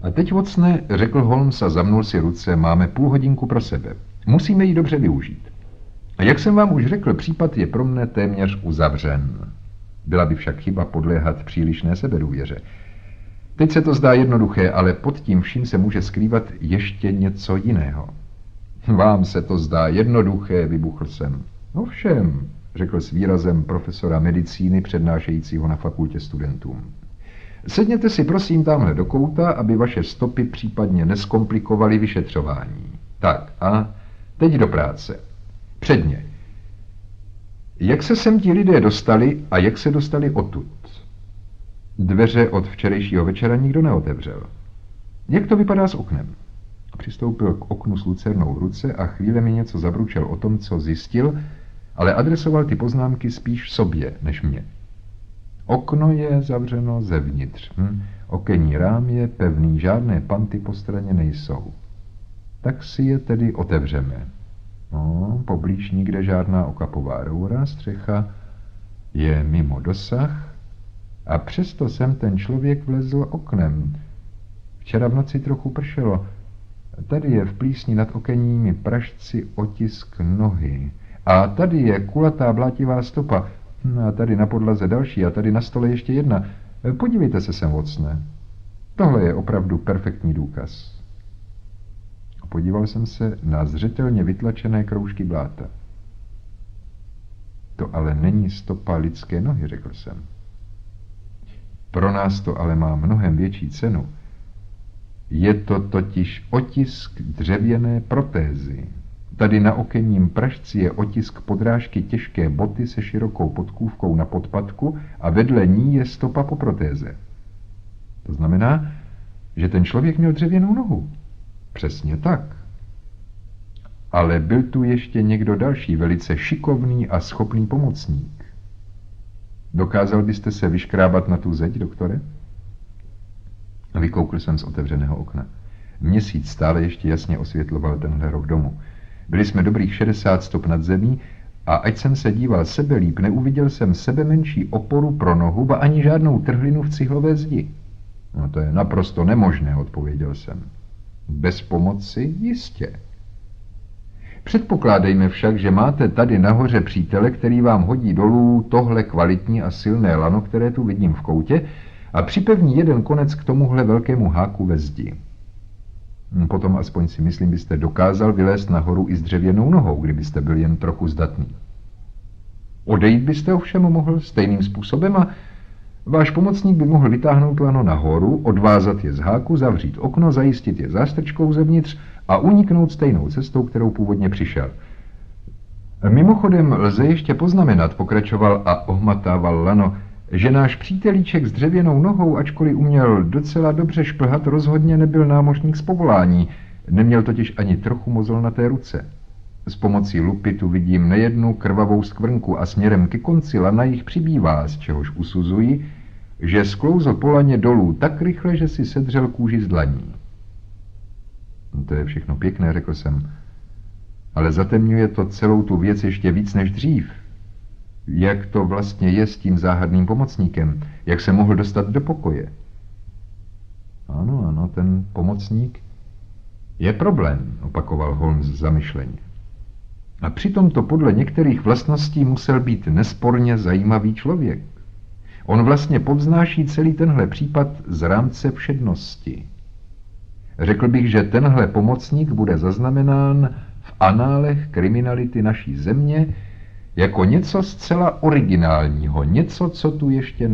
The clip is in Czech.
A teď, Watsone, řekl Holmes a zamnul si ruce, máme půl hodinku pro sebe. Musíme ji dobře využít. A jak jsem vám už řekl, případ je pro mne téměř uzavřen. Byla by však chyba podléhat přílišné sebedůvěře. Teď se to zdá jednoduché, ale pod tím vším se může skrývat ještě něco jiného. Vám se to zdá jednoduché, vybuchl jsem. Ovšem, řekl s výrazem profesora medicíny přednášejícího na fakultě studentům. Sedněte si prosím tamhle do kouta, aby vaše stopy případně neskomplikovaly vyšetřování. Tak a teď do práce. Předně. Jak se sem ti lidé dostali a jak se dostali odtud? Dveře od včerejšího večera nikdo neotevřel. Jak to vypadá s oknem? Přistoupil k oknu s lucernou v ruce a chvíle mi něco zabručel o tom, co zjistil, ale adresoval ty poznámky spíš sobě než mě. Okno je zavřeno zevnitř. Okenní rám je pevný, žádné panty po straně nejsou. Tak si je tedy otevřeme. No, poblíž nikde žádná okapová roura, střecha je mimo dosah a přesto sem ten člověk vlezl oknem. Včera v noci trochu pršelo. Tady je v plísni nad okenními pražci otisk nohy. A tady je kulatá blátivá stopa. A tady na podlaze další a tady na stole ještě jedna. Podívejte se sem, Watsone. Tohle je opravdu perfektní důkaz. Podíval jsem se na zřetelně vytlačené kroužky bláta. To ale není stopa lidské nohy, řekl jsem. Pro nás to ale má mnohem větší cenu. Je to totiž otisk dřevěné protézy. Tady na okenním pražci je otisk podrážky těžké boty se širokou podkůvkou na podpatku a vedle ní je stopa po protéze. To znamená, že ten člověk měl dřevěnou nohu. Přesně tak. Ale byl tu ještě někdo další, velice šikovný a schopný pomocník. Dokázal byste se vyškrábat na tu zeď, doktore? Vykoukl jsem z otevřeného okna. Měsíc stále ještě jasně osvětloval tenhle roh domu. Byli jsme dobrých 60 stop nad zemí a ať jsem se díval sebelíp, neuviděl jsem sebe menší oporu pro nohu, ba ani žádnou trhlinu v cihlové zdi. No to je naprosto nemožné, odpověděl jsem. Bez pomoci jistě. Předpokládejme však, že máte tady nahoře přítele, který vám hodí dolů tohle kvalitní a silné lano, které tu vidím v koutě, a připevní jeden konec k tomuhle velkému háku ve zdi. Potom aspoň si myslím, byste dokázal vylézt nahoru i s dřevěnou nohou, kdybyste byl jen trochu zdatný. Odejít byste ovšem mohl stejným způsobem a váš pomocník by mohl vytáhnout lano nahoru, odvázat je z háku, zavřít okno, zajistit je zástrčkou zevnitř a uniknout stejnou cestou, kterou původně přišel. Mimochodem lze ještě poznamenat, pokračoval a ohmatával lano, že náš přítelíček s dřevěnou nohou, ačkoliv uměl docela dobře šplhat, rozhodně nebyl námořník z povolání, neměl totiž ani trochu mozol na té ruce. S pomocí lupy tu vidím nejednu krvavou skvrnku a směrem ke konci lana jich přibývá, z čehož usuzuji, že sklouzl po laně dolů tak rychle, že si sedřel kůži z dlaní. To je všechno pěkné, řekl jsem, ale zatemňuje to celou tu věc ještě víc než dřív. Jak to vlastně je s tím záhadným pomocníkem? Jak se mohl dostat do pokoje? Ano, ten pomocník je problém, opakoval Holmes zamyšleně. A přitom to podle některých vlastností musel být nesporně zajímavý člověk. On vlastně povznáší celý tenhle případ z rámce všednosti. Řekl bych, že tenhle pomocník bude zaznamenán v análech kriminality naší země jako něco zcela originálního, něco, co tu ještě